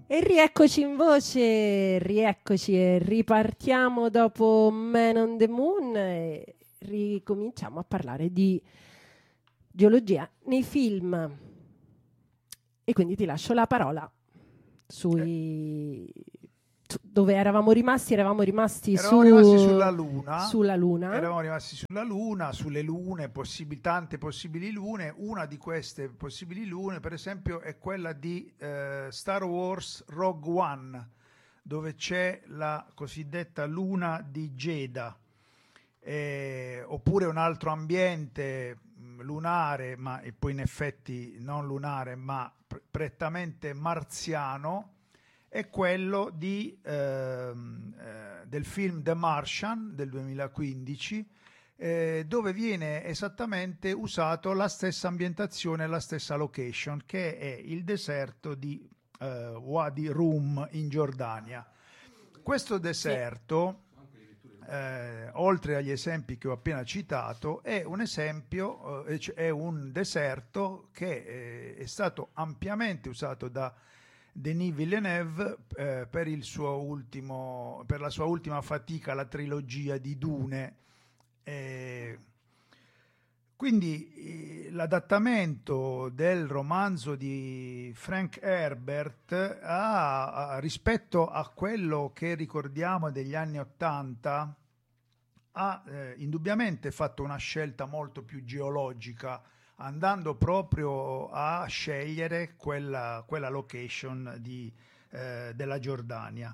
E rieccoci in voce, rieccoci e ripartiamo dopo Man on the Moon e ricominciamo a parlare di geologia nei film. E quindi ti lascio la parola dove eravamo rimasti? Eravamo rimasti sulla Luna. Sulla Luna. Eravamo rimasti sulla Luna, sulle lune, tante possibili lune. Una di queste possibili lune, per esempio, è quella di Star Wars Rogue One, dove c'è la cosiddetta luna di Jedha. Oppure un altro ambiente lunare, ma e poi in effetti non lunare, ma prettamente marziano, è quello del film The Martian del 2015, dove viene esattamente usato la stessa ambientazione, la stessa location, che è il deserto di Wadi Rum in Giordania. Questo deserto, oltre agli esempi che ho appena citato, è un esempio, è un deserto che è stato ampiamente usato da Denis Villeneuve per la sua ultima fatica, la trilogia di Dune. Quindi l'adattamento del romanzo di Frank Herbert rispetto a quello che ricordiamo degli anni *80 ha indubbiamente fatto una scelta molto più geologica, andando proprio a scegliere quella location della Giordania.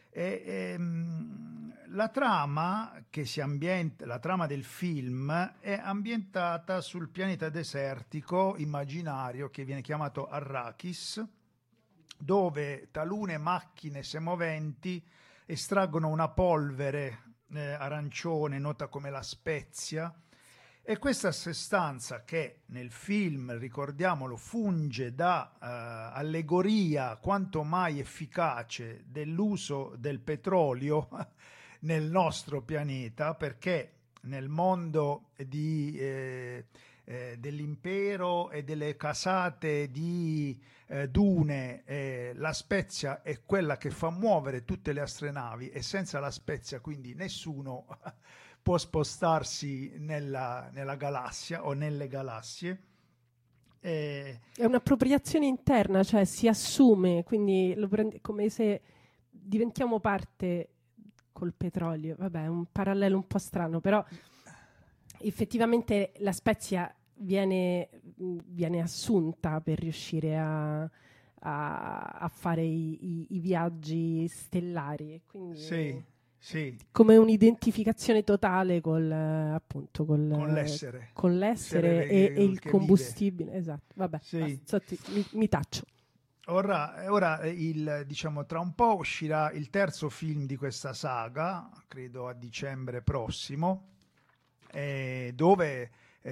La trama la trama del film è ambientata sul pianeta desertico immaginario che viene chiamato Arrakis, dove talune macchine semoventi estraggono una polvere arancione nota come la spezia. E questa sostanza, che nel film, ricordiamolo, funge da allegoria quanto mai efficace dell'uso del petrolio nel nostro pianeta, perché nel mondo dell'impero e delle casate di dune, la spezia è quella che fa muovere tutte le astronavi, e senza la spezia quindi nessuno può spostarsi nella galassia o nelle galassie. È un'appropriazione interna, cioè si assume, quindi lo prende come se diventiamo parte col petrolio. Vabbè, è un parallelo un po' strano, però effettivamente la spezia viene assunta per riuscire a fare i viaggi stellari, e quindi sì. Come un'identificazione totale con l'essere e il combustibile. Vive. Esatto, vabbè, sì. mi taccio. Ora diciamo, tra un po' uscirà il terzo film di questa saga, credo a dicembre prossimo, dove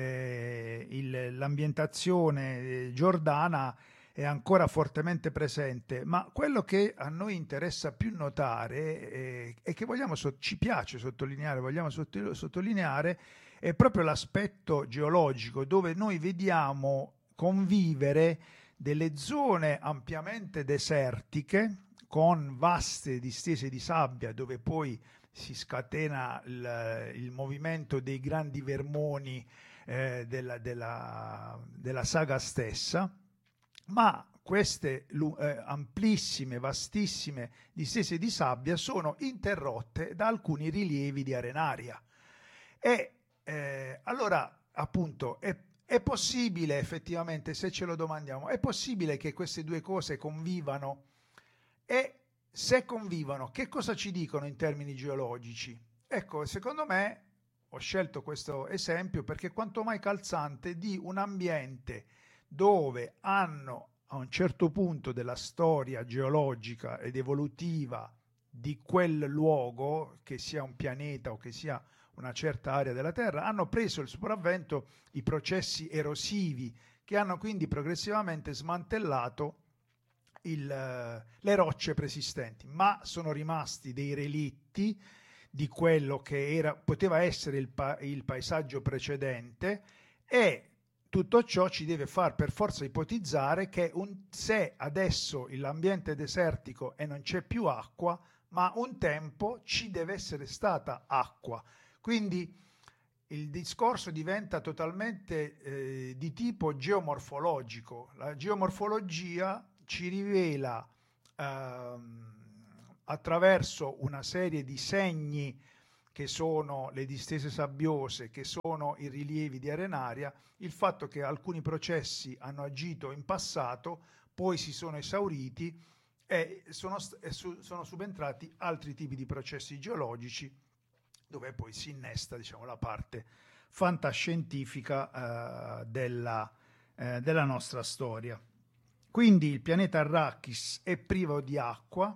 l'ambientazione giordana è ancora fortemente presente, ma quello che a noi interessa più notare e che ci piace sottolineare, vogliamo sottolineare, è proprio l'aspetto geologico, dove noi vediamo convivere delle zone ampiamente desertiche con vaste distese di sabbia, dove poi si scatena il movimento dei grandi vermoni della saga stessa, ma queste amplissime, vastissime distese di sabbia sono interrotte da alcuni rilievi di arenaria. E allora, appunto, è possibile effettivamente, se ce lo domandiamo, è possibile che queste due cose convivano? E se convivono, che cosa ci dicono in termini geologici? Ecco, secondo me ho scelto questo esempio perché è quanto mai calzante di un ambiente dove hanno a un certo punto della storia geologica ed evolutiva di quel luogo, che sia un pianeta o che sia una certa area della Terra, hanno preso il sopravvento i processi erosivi che hanno quindi progressivamente smantellato le rocce preesistenti, ma sono rimasti dei relitti di quello che poteva essere il paesaggio precedente, e tutto ciò ci deve far per forza ipotizzare che se adesso l'ambiente è desertico e non c'è più acqua, ma un tempo ci deve essere stata acqua. Quindi il discorso diventa totalmente di tipo geomorfologico. La geomorfologia ci rivela attraverso una serie di segni che sono le distese sabbiose, che sono i rilievi di arenaria, il fatto che alcuni processi hanno agito in passato, poi si sono esauriti e sono subentrati altri tipi di processi geologici, dove poi si innesta, diciamo, la parte fantascientifica della nostra storia. Quindi il pianeta Arrakis è privo di acqua,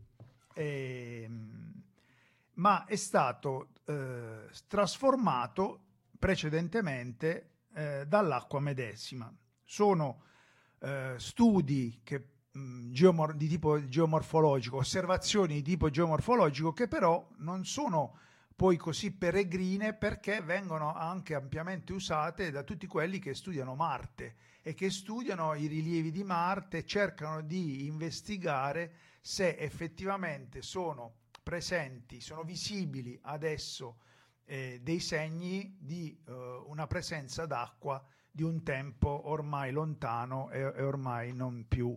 ma è stato trasformato precedentemente dall'acqua medesima. Sono studi di tipo geomorfologico, osservazioni di tipo geomorfologico, che però non sono poi così peregrine, perché vengono anche ampiamente usate da tutti quelli che studiano Marte e che studiano i rilievi di Marte, cercano di investigare se effettivamente sono presenti, sono visibili adesso dei segni di una presenza d'acqua di un tempo ormai lontano e ormai non più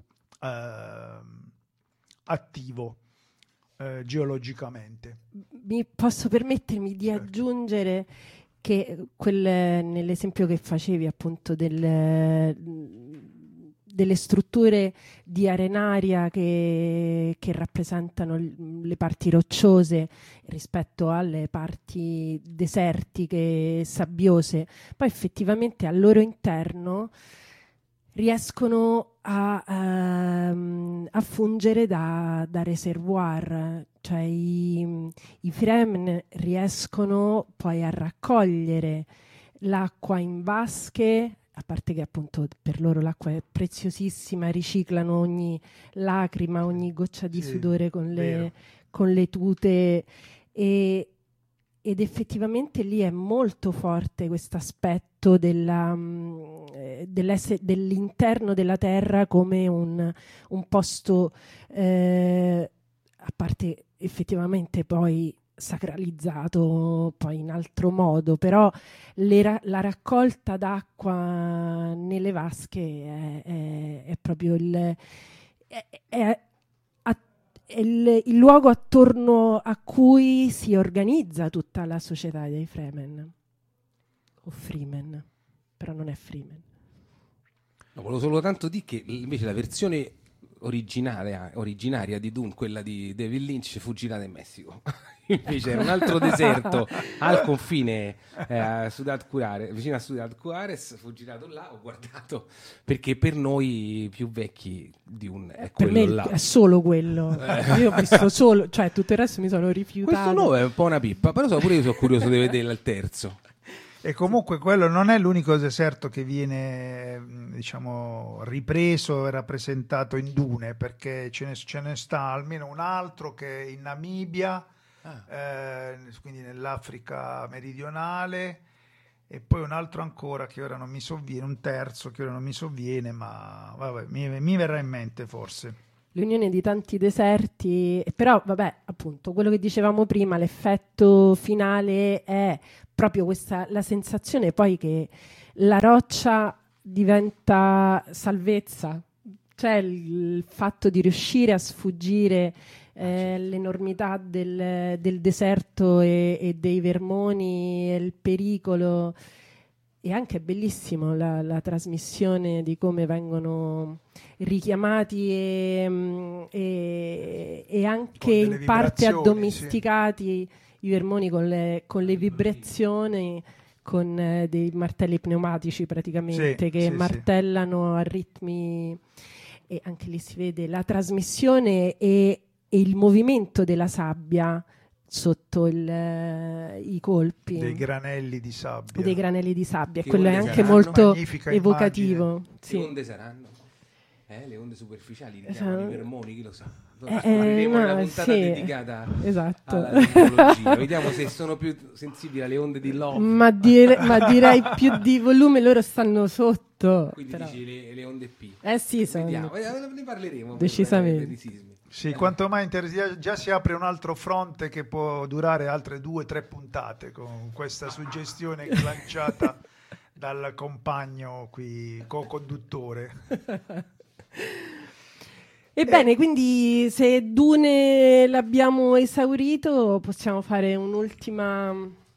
attivo geologicamente. Posso permettermi di aggiungere che nell'esempio che facevi appunto delle strutture di arenaria che rappresentano le parti rocciose rispetto alle parti desertiche, sabbiose, poi effettivamente al loro interno riescono a fungere da reservoir, cioè i Fremen riescono poi a raccogliere l'acqua in vasche, a parte che appunto per loro l'acqua è preziosissima, riciclano ogni lacrima, ogni goccia di sudore con le tute, ed effettivamente lì è molto forte questo aspetto dell'interno della terra come un posto, a parte effettivamente poi sacralizzato poi in altro modo, però la raccolta d'acqua nelle vasche è proprio il luogo attorno a cui si organizza tutta la società dei Fremen o Fremen, però non è Fremen. No, volevo solo tanto dire che invece la versione originaria di Dune, quella di David Lynch, fu girata in Messico. Invece era un altro deserto al confine vicino a Ciudad Juárez, fu girato là, ho guardato, perché per noi più vecchi Dune è per quello me là. È solo quello. Io ho visto solo, cioè tutto il resto mi sono rifiutato. Questo nuovo è un po' una pippa, però pure io sono curioso di vedere il terzo. E comunque quello non è l'unico deserto che viene, diciamo, ripreso e rappresentato in Dune, perché ce ne sta almeno un altro che è in Namibia, quindi nell'Africa meridionale, e poi un altro ancora che ora non mi sovviene, un terzo che ora non mi sovviene, ma vabbè, mi verrà in mente forse. L'unione di tanti deserti, però vabbè, appunto, quello che dicevamo prima, l'effetto finale è proprio questa, la sensazione poi che la roccia diventa salvezza, cioè il fatto di riuscire a sfuggire l'enormità del deserto e dei vermoni e il pericolo. E anche è bellissimo la trasmissione di come vengono richiamati e anche in parte addomesticati i vermoni con le vibrazioni, con dei martelli pneumatici praticamente che martellano a ritmi, e anche lì si vede la trasmissione e il movimento della sabbia sotto i colpi dei granelli di sabbia, e quello è anche molto evocativo. Che onde saranno? Le onde superficiali richiamano i vermoni, chi lo sa. no, Una puntata sì, dedicata esatto. alla tifologia. Vediamo se sono più sensibili alle onde di Love. Ma direi più di volume, loro stanno sotto. Quindi però. dici le onde P. Sì, Vediamo, ne parleremo Decisamente. per i sismi. Sì, quanto mai già si apre un altro fronte che può durare altre 2-3 puntate con questa suggestione lanciata dal compagno qui, co-conduttore. Ebbene, quindi se Dune l'abbiamo esaurito, possiamo fare un'ultima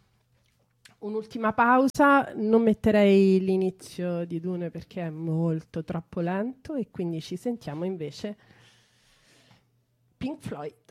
pausa. Non metterei l'inizio di Dune perché è molto troppo lento e quindi ci sentiamo invece Pink Floyd.